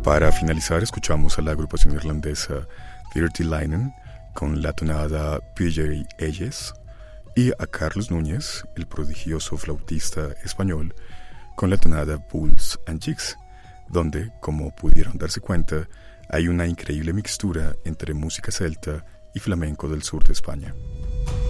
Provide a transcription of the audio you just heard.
Para finalizar, escuchamos a la agrupación irlandesa Dirty Linen con la tonada PJ Eyes y a Carlos Núñez, el prodigioso flautista español, con la tonada Bulls and Jigs, donde, como pudieron darse cuenta, hay una increíble mixtura entre música celta y flamenco del sur de España.